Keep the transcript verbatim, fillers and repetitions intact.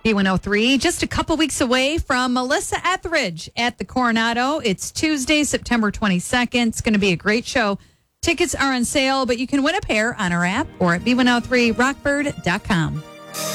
B one oh three, just a couple weeks away from Melissa Etheridge at the Coronado. It's Tuesday, September twenty-second. It's going to be a great show. Tickets are on sale, but you can win a pair on our app or at B one oh three rockford dot com.